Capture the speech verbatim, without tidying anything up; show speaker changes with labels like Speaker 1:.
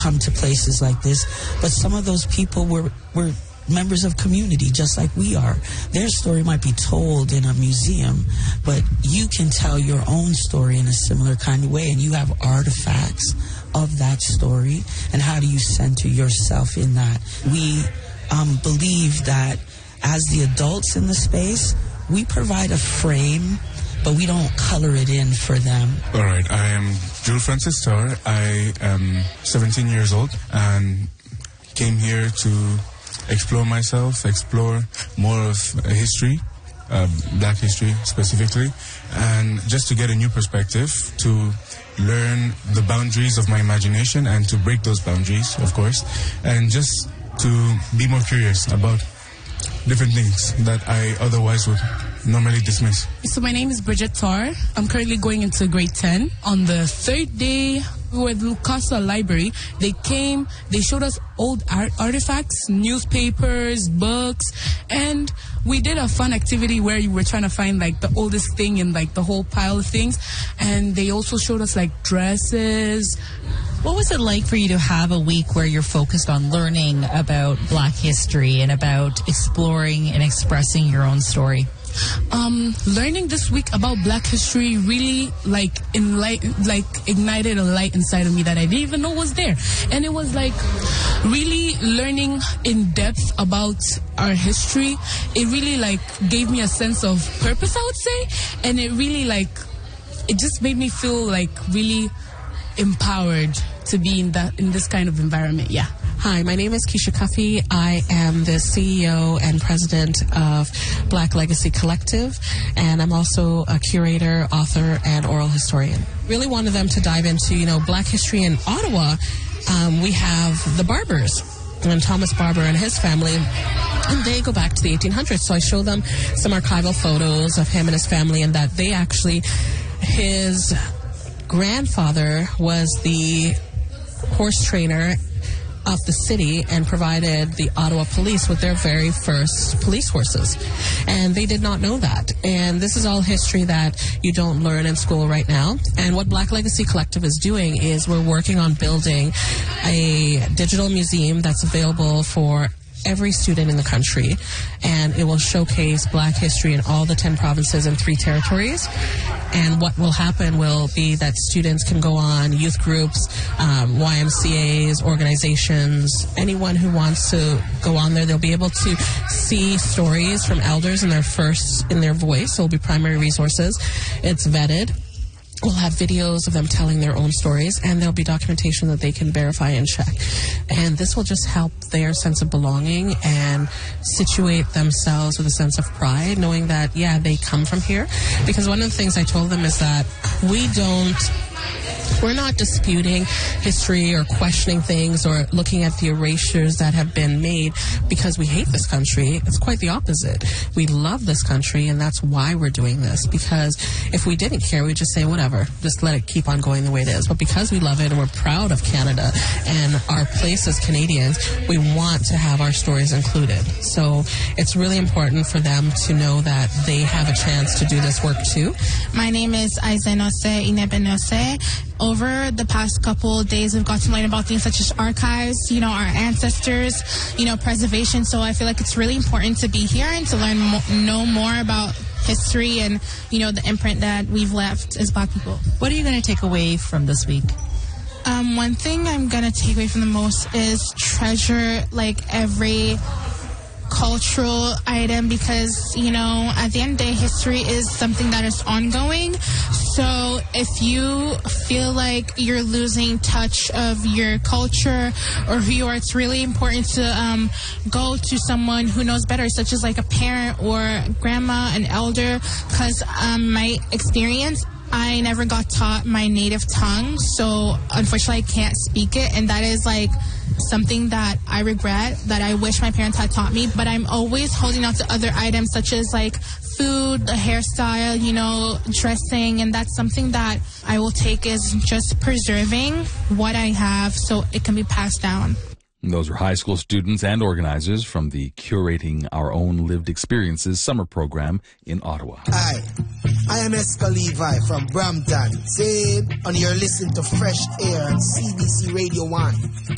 Speaker 1: come to places like this, but some of those people were were members of community just like we are. Their story might be told in a museum, but you can tell your own story in a similar kind of way, and you have artifacts of that story. And how do you center yourself in that? We um, believe that as the adults in the space, we provide a frame, but we don't color it in for them.
Speaker 2: All right, I am Jules Francis Tower. I am seventeen years old and came here to explore myself, explore more of history, uh, black history specifically, and just to get a new perspective, to learn the boundaries of my imagination and to break those boundaries, of course, and just to be more curious about different things that I otherwise would normally dismiss.
Speaker 3: So my name is Bridget Tar. I'm currently going into grade ten. On the third day, we were at the Coastal Library. They came, they showed us old art artifacts, newspapers, books, and we did a fun activity where you were trying to find like the oldest thing in like the whole pile of things. And they also showed us like dresses.
Speaker 4: What was it like for you to have a week where you're focused on learning about Black history and about exploring and expressing your own story?
Speaker 3: Um, learning this week about Black history really like enlight- like ignited a light inside of me that I didn't even know was there. And it was like really learning in depth about our history. It really like gave me a sense of purpose, I would say. And it really like, it just made me feel like really empowered to be in that in this kind of environment. Yeah.
Speaker 5: Hi, my name is Keisha Cuffey. I am the C E O and president of Black Legacy Collective, and I'm also a curator, author, and oral historian. Really wanted them to dive into, you know, Black history in Ottawa. Um, we have the Barbers, and Thomas Barber and his family, and they go back to the eighteen hundreds. So I show them some archival photos of him and his family, and that they actually, his grandfather was the horse trainer of the city and provided the Ottawa police with their very first police horses. And they did not know that. And this is all history that you don't learn in school right now. And what Black Legacy Collective is doing is we're working on building a digital museum that's available for every student in the country, and it will showcase Black history in all the ten provinces and three territories. And what will happen will be that students can go on, youth groups, um, Y M C As, organizations, anyone who wants to go on there, they'll be able to see stories from elders in their first, in their voice. So it'll be primary resources. It's vetted. We'll have videos of them telling their own stories, and there'll be documentation that they can verify and check. And this will just help their sense of belonging and situate themselves with a sense of pride, knowing that, yeah, they come from here. Because one of the things I told them is that we don't, we're not disputing history or questioning things or looking at the erasures that have been made because we hate this country. It's quite the opposite. We love this country, and that's why we're doing this. Because if we didn't care, we'd just say, whatever, just let it keep on going the way it is. But because we love it and we're proud of Canada and our place as Canadians, we want to have our stories included. So it's really important for them to know that they have a chance to do this work too.
Speaker 6: My name is Aizenose Inebenose. Over the past couple of days, we've got to learn about things such as archives, you know, our ancestors, you know, preservation. So I feel like it's really important to be here and to learn, mo- know more about history and, you know, the imprint that we've left as Black people.
Speaker 4: What are you going to take away from this week?
Speaker 6: Um, one thing I'm going to take away from the most is treasure, like, every cultural item, because, you know, at the end of the day, history is something that is ongoing. So if you feel like you're losing touch of your culture or who you are, it's really important to um, go to someone who knows better, such as like a parent or grandma, an elder, because um, my experience, I never got taught my native tongue, so unfortunately I can't speak it, and that is like something that I regret, that I wish my parents had taught me. But I'm always holding on to other items such as like food, the hairstyle, you know, dressing, and that's something that I will take as just preserving what I have so it can be passed down.
Speaker 7: Those are high school students and organizers from the Curating Our Own Lived Experiences summer program in Ottawa.
Speaker 8: Hi, I am Esca Levi from Brampton. Say, and you're listening to Fresh Air on C B C Radio one.